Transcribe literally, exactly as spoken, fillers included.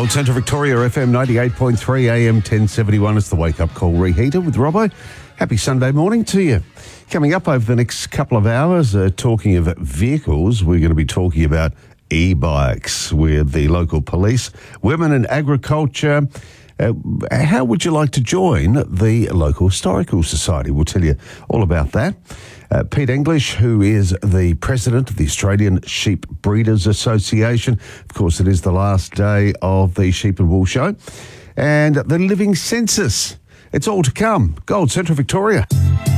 Gold Centre Victoria, F M ninety-eight point three, A M ten seventy-one. It's the Wake Up Call Reheater with Robbo. Happy Sunday morning to you. Coming up over the next couple of hours, uh, talking of vehicles, we're going to be talking about e-bikes with the local police, women in agriculture. Uh, how would you like to join the local historical society? We'll tell you all about that. Uh, Pete English, who is the president of the Australian Sheep Breeders Association. Of course, it is the last day of the Sheep and Wool Show. And the Living Census. It's all to come. Gold Centre Victoria.